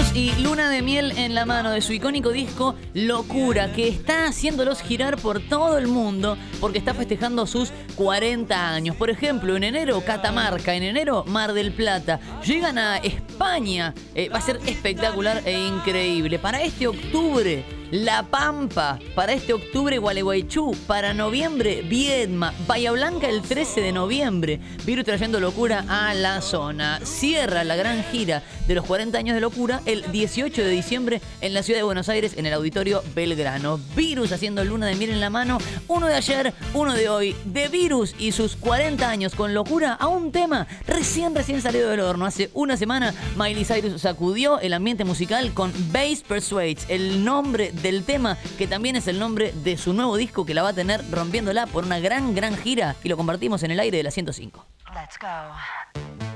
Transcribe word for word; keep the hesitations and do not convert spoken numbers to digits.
Virus y Luna de Miel en la mano de su icónico disco Locura, que está haciéndolos girar por todo el mundo porque está festejando sus cuarenta años. Por ejemplo, en enero Catamarca, en enero Mar del Plata. Llegan a España, eh, va a ser espectacular e increíble. Para este octubre, La Pampa. Para este octubre, Gualeguaychú. Para noviembre, Viedma. Bahía Blanca el trece de noviembre. Virus trayendo Locura a la zona. Cierra la gran gira de los cuarenta años de Locura el dieciocho de diciembre en la ciudad de Buenos Aires, en el Auditorio Belgrano. Virus haciendo Luna de Miel en la mano. Uno de ayer, uno de hoy. De Virus y sus cuarenta años con Locura a un tema recién, recién salido del horno. Hace una semana, Miley Cyrus sacudió el ambiente musical con Bass Persuades, el nombre del tema, que también es el nombre de su nuevo disco, que la va a tener rompiéndola por una gran, gran gira, y lo compartimos en el aire de la ciento cinco. Let's go.